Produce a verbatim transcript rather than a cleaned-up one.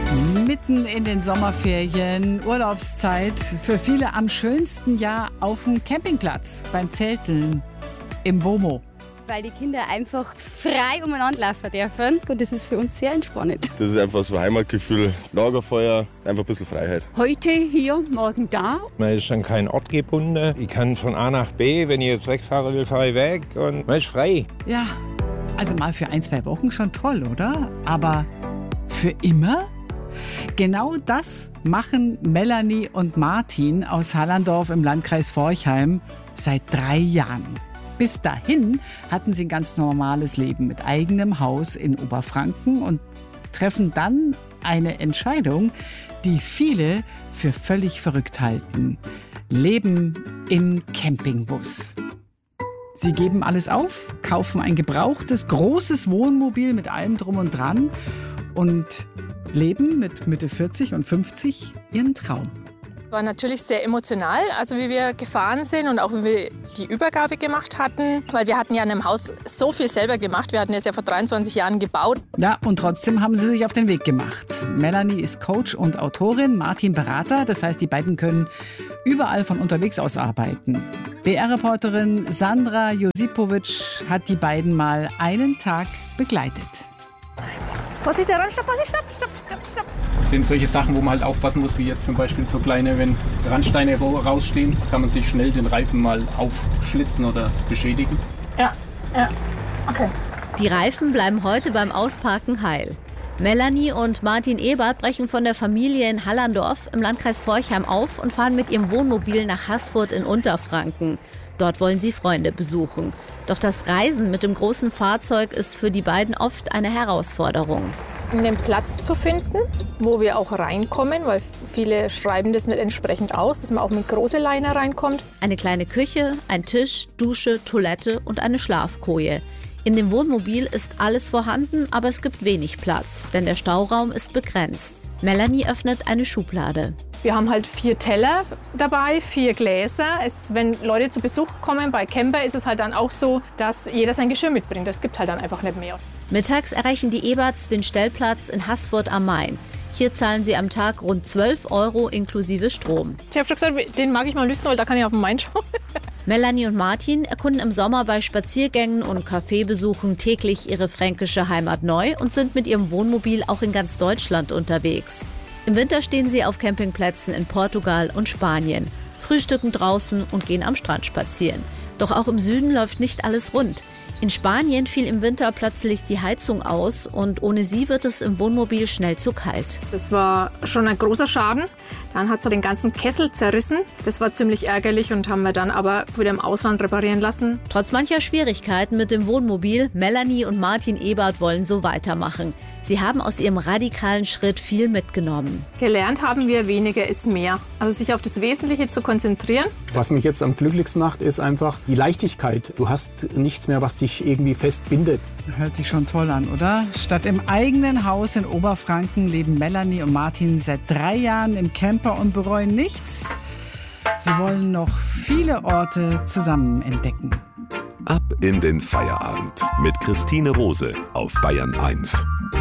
Mitten in den Sommerferien, Urlaubszeit, für viele am schönsten Jahr auf dem Campingplatz, beim Zelteln, im WOMO. Weil die Kinder einfach frei umeinander laufen dürfen und das ist für uns sehr entspannend. Das ist einfach so ein Heimatgefühl, Lagerfeuer, einfach ein bisschen Freiheit. Heute hier, morgen da. Man ist an keinen Ort gebunden. Ich kann von A nach B, wenn ich jetzt wegfahren will, fahre ich weg und man ist frei. Ja, also mal für ein, zwei Wochen schon toll, oder? Aber für immer? Genau das machen Melanie und Martin aus Hallandorf im Landkreis Forchheim seit drei Jahren. Bis dahin hatten sie ein ganz normales Leben mit eigenem Haus in Oberfranken und treffen dann eine Entscheidung, die viele für völlig verrückt halten. Leben im Campingbus. Sie geben alles auf, kaufen ein gebrauchtes, großes Wohnmobil mit allem drum und dran und leben mit Mitte vierzig und fünfzig ihren Traum. War natürlich sehr emotional, also wie wir gefahren sind und auch wie wir die Übergabe gemacht hatten, weil wir hatten ja in einem Haus so viel selber gemacht. Wir hatten es ja vor dreiundzwanzig Jahren gebaut. Ja, und trotzdem haben sie sich auf den Weg gemacht. Melanie ist Coach und Autorin, Martin Berater. Das heißt, die beiden können überall von unterwegs aus arbeiten. B R-Reporterin Sandra Josipovic hat die beiden mal einen Tag begleitet. Vorsicht, der Randstopp, Vorsicht, stopp, stopp, stopp, stopp. Das sind solche Sachen, wo man halt aufpassen muss, wie jetzt zum Beispiel so kleine, wenn Randsteine rausstehen, kann man sich schnell den Reifen mal aufschlitzen oder beschädigen. Ja, ja, okay. Die Reifen bleiben heute beim Ausparken heil. Melanie und Martin Ebert brechen von der Familie in Hallandorf im Landkreis Forchheim auf und fahren mit ihrem Wohnmobil nach Haßfurt in Unterfranken. Dort wollen sie Freunde besuchen. Doch das Reisen mit dem großen Fahrzeug ist für die beiden oft eine Herausforderung. Den Platz zu finden, wo wir auch reinkommen, weil viele schreiben das nicht entsprechend aus, dass man auch mit große Leine reinkommt. Eine kleine Küche, ein Tisch, Dusche, Toilette und eine Schlafkoje. In dem Wohnmobil ist alles vorhanden, aber es gibt wenig Platz, denn der Stauraum ist begrenzt. Melanie öffnet eine Schublade. Wir haben halt vier Teller dabei, vier Gläser. Es, wenn Leute zu Besuch kommen bei Camper, ist es halt dann auch so, dass jeder sein Geschirr mitbringt. Es gibt halt dann einfach nicht mehr. Mittags erreichen die Eberts den Stellplatz in Haßfurt am Main. Hier zahlen sie am Tag rund zwölf Euro inklusive Strom. Ich habe schon gesagt, den mag ich mal lüsten, weil da kann ich auf den Main schauen. Melanie und Martin erkunden im Sommer bei Spaziergängen und Kaffeebesuchen täglich ihre fränkische Heimat neu und sind mit ihrem Wohnmobil auch in ganz Deutschland unterwegs. Im Winter stehen sie auf Campingplätzen in Portugal und Spanien, frühstücken draußen und gehen am Strand spazieren. Doch auch im Süden läuft nicht alles rund. In Spanien fiel im Winter plötzlich die Heizung aus und ohne sie wird es im Wohnmobil schnell zu kalt. Das war schon ein großer Schaden. Dann hat es den ganzen Kessel zerrissen. Das war ziemlich ärgerlich und haben wir dann aber wieder im Ausland reparieren lassen. Trotz mancher Schwierigkeiten mit dem Wohnmobil, Melanie und Martin Ebert wollen so weitermachen. Sie haben aus ihrem radikalen Schritt viel mitgenommen. Gelernt haben wir, weniger ist mehr. Also sich auf das Wesentliche zu konzentrieren. Was mich jetzt am glücklichsten macht, ist einfach die Leichtigkeit. Du hast nichts mehr, was dich irgendwie festbindet. Hört sich schon toll an, oder? Statt im eigenen Haus in Oberfranken leben Melanie und Martin seit drei Jahren im Camper und bereuen nichts. Sie wollen noch viele Orte zusammen entdecken. Ab in den Feierabend mit Christine Rose auf Bayern eins.